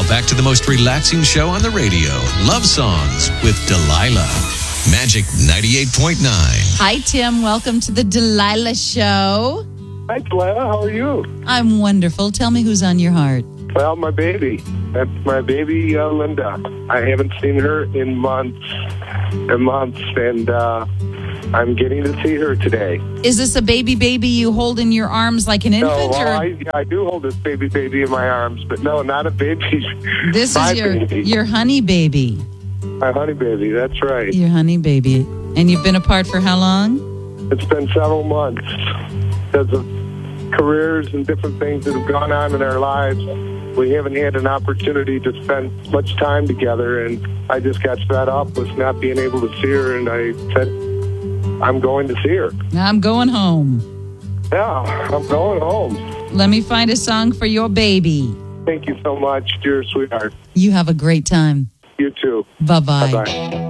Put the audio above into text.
back to the most relaxing show on the radio, Love Songs with Delilah. Magic 98.9. Hi, Tim. Welcome to the Delilah Show. Hi, Delilah. How are you? I'm wonderful. Tell me who's on your heart. Well, my baby. That's my baby, Linda. I haven't seen her in months and I'm getting to see her today. Is this a baby you hold in your arms like an infant? I do hold this baby in my arms, but no, not a baby. This is your honey baby. My honey baby, that's right. Your honey baby. And you've been apart for how long? It's been several months because of careers and different things that have gone on in our lives. We haven't had an opportunity to spend much time together, and I just got fed up with not being able to see her, and I said, I'm going to see her. I'm going home. Yeah, I'm going home. Let me find a song for your baby. Thank you so much, dear sweetheart. You have a great time. You too. Bye-bye. Bye-bye.